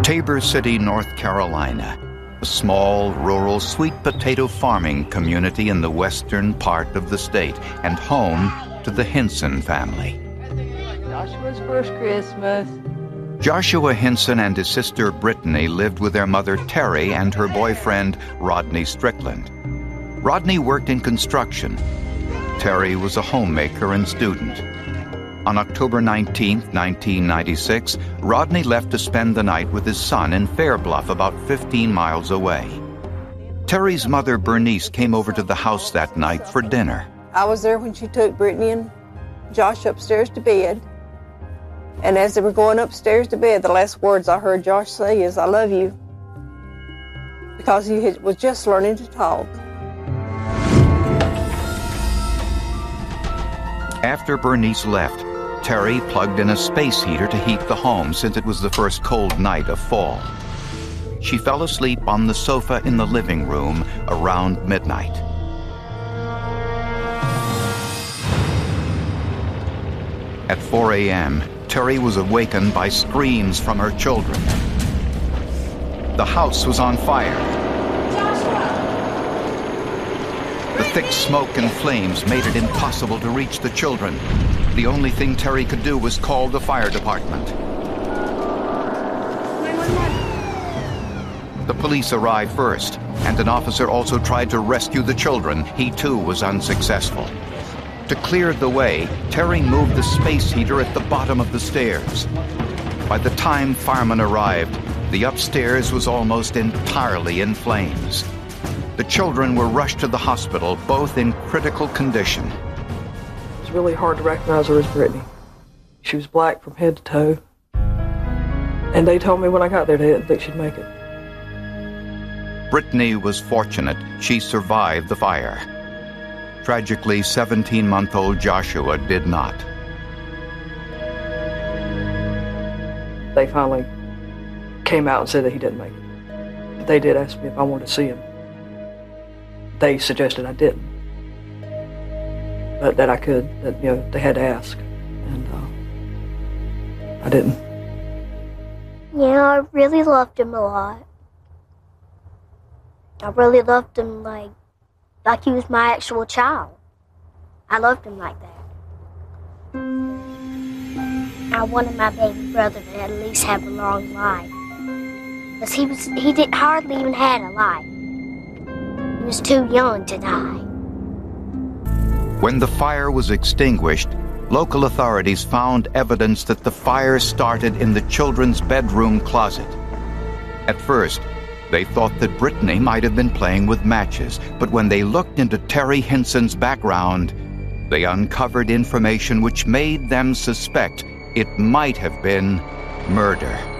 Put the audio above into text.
Tabor City, North Carolina, a small, rural sweet potato farming community in the western part of the state and home to the Hinson family. Joshua's first Christmas. Joshua Hinson and his sister Brittany lived with their mother Terry and her boyfriend Rodney Strickland. Rodney worked in construction. Terry was a homemaker and student. On October 19, 1996, Rodney left to spend the night with his son in Fairbluff, about 15 miles away. Terry's mother, Bernice, came over to the house that night for dinner. I was there when she took Brittany and Josh upstairs to bed. And as they were going upstairs to bed, the last words I heard Josh say is, "I love you," because he was just learning to talk. After Bernice left, Terry plugged in a space heater to heat the home since it was the first cold night of fall. She fell asleep on the sofa in the living room around midnight. At 4 a.m., Terry was awakened by screams from her children. The house was on fire. The thick smoke and flames made it impossible to reach the children. The only thing Terry could do was call the fire department. The police arrived first, and an officer also tried to rescue the children. He too was unsuccessful. To clear the way, Terry moved the space heater at the bottom of the stairs. By the time firemen arrived, the upstairs was almost entirely in flames. The children were rushed to the hospital, both in critical condition. It's really hard to recognize her as Brittany. She was black from head to toe. And they told me when I got there they didn't think she'd make it. Brittany was fortunate. She survived the fire. Tragically, 17-month-old Joshua did not. They finally came out and said that he didn't make it. They did ask me if I wanted to see him. They suggested I didn't. But that I could, that, they had to ask. And I didn't. Yeah, I really loved him a lot. I really loved him like he was my actual child. I loved him like that. I wanted my baby brother to at least have a long life. Because he didn't hardly even had a life. He was too young to die. When the fire was extinguished, local authorities found evidence that the fire started in the children's bedroom closet. At first, they thought that Brittany might have been playing with matches, but when they looked into Terry Hinson's background, they uncovered information which made them suspect it might have been murder.